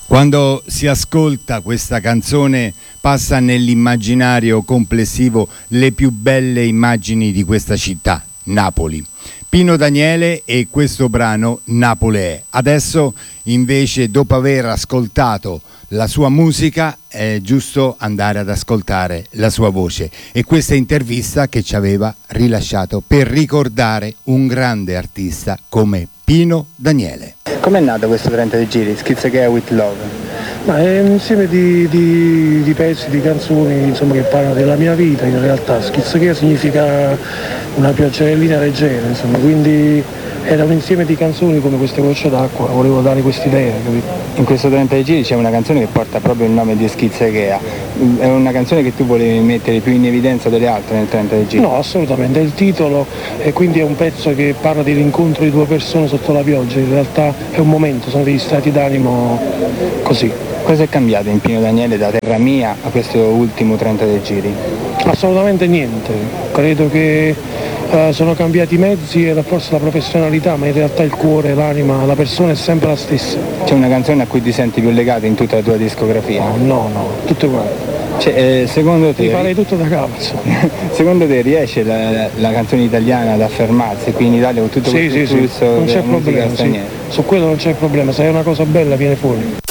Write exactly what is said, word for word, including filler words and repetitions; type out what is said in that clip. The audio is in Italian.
Quando si ascolta questa canzone passa nell'immaginario complessivo le più belle immagini di questa città, Napoli. Pino Daniele e questo brano Napoli è. Adesso invece, dopo aver ascoltato la sua musica, è giusto andare ad ascoltare la sua voce e questa intervista che ci aveva rilasciato per ricordare un grande artista come Pino Daniele. Com'è nato questo trenta di giri, Schizzeghea with Love? Ma è un insieme di, di, di pezzi, di canzoni, insomma, che parlano della mia vita in realtà. Schizzeghea significa una piacerellina leggera, insomma, quindi era un insieme di canzoni come queste gocce d'acqua, volevo dare quest'idea, capito? In questo trenta di giri c'è una canzone che porta proprio il nome di Schizzeghea, è una canzone che tu volevi mettere più in evidenza delle altre nel trenta di giri? No, assolutamente, è il titolo e quindi è un pezzo che parla dell'incontro di due persone sotto la pioggia, in realtà è un momento, sono degli stati d'animo così. Cosa è cambiato in Pino Daniele da Terra Mia a questo ultimo trenta di giri? Assolutamente niente, credo che uh, sono cambiati i mezzi e forse la professionalità, ma in realtà il cuore, l'anima, la persona è sempre la stessa. C'è una canzone a cui ti senti più legato in tutta la tua discografia? No, no, no, tutte uguali. Cioè, eh, secondo te... Ti farei tutto da capo. Secondo te riesce la, la canzone italiana ad affermarsi qui in Italia con tutto sì, questo sì, flusso sì, non c'è musica problema, straniera? Sì. Su quello non c'è problema, se è una cosa bella viene fuori.